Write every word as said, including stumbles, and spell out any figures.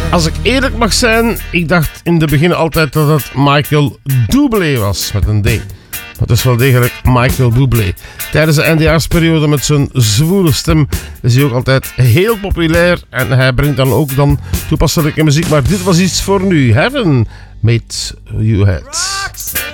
Als ik eerlijk mag zijn, ik dacht in de begin altijd dat het Michael Bublé was, met een D. Maar het is wel degelijk Michael Bublé. Tijdens de eindejaarsperiode met zijn zwoele stem is hij ook altijd heel populair. En hij brengt dan ook dan toepasselijke muziek. Maar dit was iets voor nu. Heaven Made You Had.